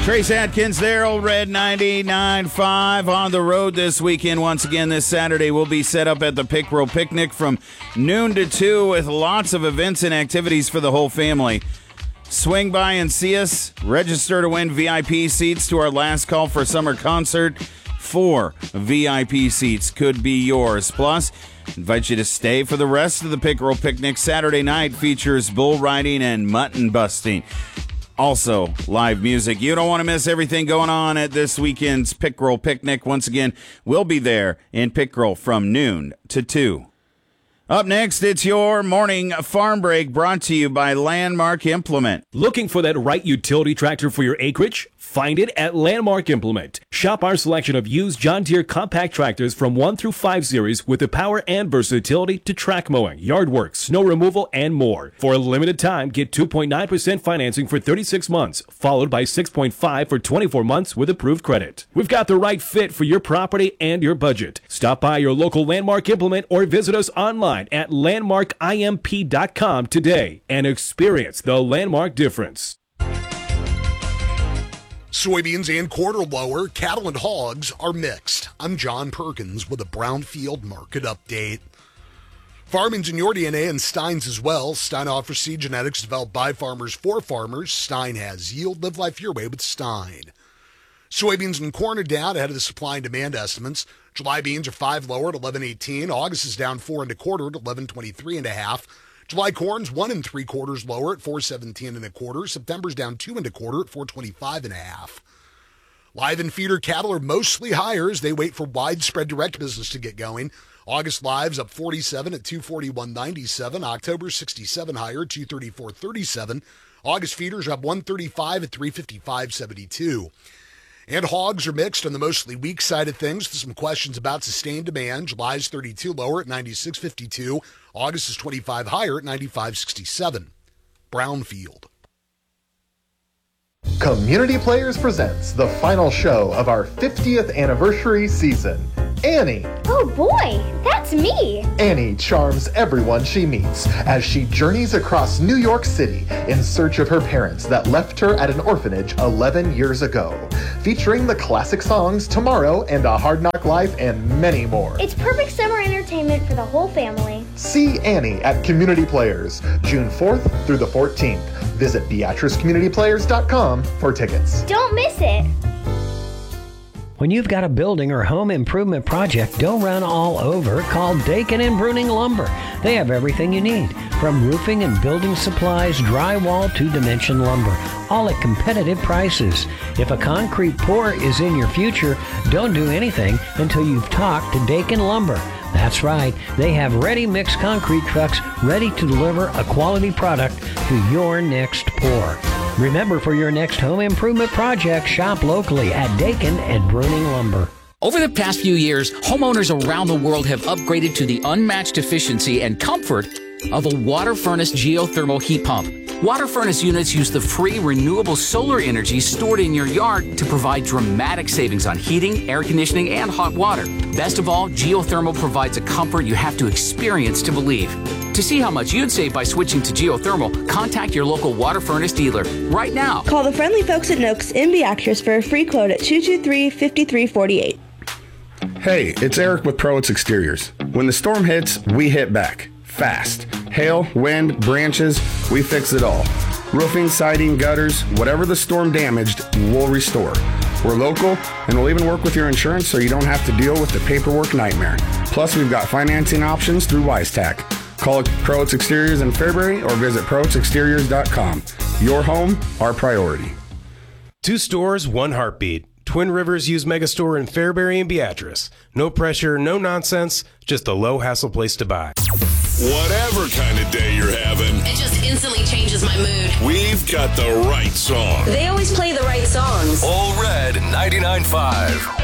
Trace Atkins there, Old Red 99.5 on the road this weekend. Once again, this Saturday, we'll be set up at the Pickerel Picnic from noon to 2 with lots of events and activities for the whole family. Swing by and see us. Register to win VIP seats to our last call for summer concert. 4 VIP seats could be yours. Plus, invite you to stay for the rest of the Pickerel Picnic. Saturday night features bull riding and mutton busting. Also, live music. You don't want to miss everything going on at this weekend's Pickerel Picnic. Once again, we'll be there in Pickerel from noon to 2. Up next, it's your morning farm break brought to you by Landmark Implement. Looking for that right utility tractor for your acreage? Find it at Landmark Implement. Shop our selection of used John Deere compact tractors from 1 through 5 series with the power and versatility to track mowing, yard work, snow removal, and more. For a limited time, get 2.9% financing for 36 months, followed by 6.5% for 24 months with approved credit. We've got the right fit for your property and your budget. Stop by your local Landmark Implement or visit us online at landmarkimp.com today and experience the Landmark difference. Soybeans and quarter lower, cattle and hogs are mixed. I'm John Perkins with a Brownfield market update. Farming's in your DNA and Stein's as well. Stein offers seed genetics developed by farmers for farmers. Stein has yield. Live life your way with Stein. Soybeans and corn are down ahead of the supply and demand estimates. July beans are 5 lower at 11.18. August is down 4 1/4 at 11.23.5. July corn's 1 3/4 lower at 4.17 1/4. September's down 2 1/4 at 4.25.5. Live and feeder cattle are mostly higher as they wait for widespread direct business to get going. August live's up 47 at 241.97. October 67 higher, 234.37. August feeders are up 135 at 355.72. And hogs are mixed on the mostly weak side of things with some questions about sustained demand. July's 32 lower at 96.52. August is 25 higher at 95.67. Brownfield. Community Players presents the final show of our 50th anniversary season. Annie. Oh boy, that's me. Annie charms everyone she meets as she journeys across New York City in search of her parents that left her at an orphanage 11 years ago. Featuring the classic songs Tomorrow and A Hard Knock Life and many more. It's perfect summer entertainment for the whole family. See Annie at Community Players, June 4th through the 14th. Visit BeatriceCommunityPlayers.com for tickets. Don't miss it. When you've got a building or home improvement project, don't run all over. Call Dakin and Bruning Lumber. They have everything you need, from roofing and building supplies, drywall to dimension lumber, all at competitive prices. If a concrete pour is in your future, don't do anything until you've talked to Dakin Lumber. That's right, they have ready mixed concrete trucks ready to deliver a quality product to your next pour. Remember, for your next home improvement project, shop locally at Dakin and Bruning Lumber. Over the past few years, homeowners around the world have upgraded to the unmatched efficiency and comfort of a water furnace geothermal heat pump. Water furnace units use the free renewable solar energy stored in your yard to provide dramatic savings on heating, air conditioning, and hot water. Best of all, geothermal provides a comfort you have to experience to believe. To see how much you'd save by switching to geothermal, contact your local water furnace dealer right now. Call the friendly folks at Noakes in Beatrice for a free quote at 223-5348. Hey, it's Eric with Proitz Exteriors. When the storm hits, we hit back. Fast. Hail, wind, branches, we fix it all. Roofing, siding, gutters, whatever the storm damaged, we'll restore. We're local, and we'll even work with your insurance so you don't have to deal with the paperwork nightmare. Plus, we've got financing options through WiseTac. Call Proitz Exteriors in Fairbury or visit ProitzExteriors.com. Your home, our priority. 2 stores, 1 heartbeat. Twin Rivers Used Megastore in Fairbury and Beatrice. No pressure, no nonsense, just a low-hassle place to buy. Whatever kind of day you're having, it just instantly changes my mood. We've got the right song. They always play the right songs. Old Red 99.5.